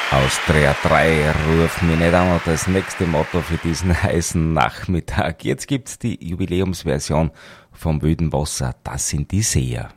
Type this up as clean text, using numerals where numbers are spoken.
Austria 3, ruf mich nicht an, das nächste Motto für diesen heißen Nachmittag. Jetzt gibt's die Jubiläumsversion vom Wilden Wasser, das sind die Seher.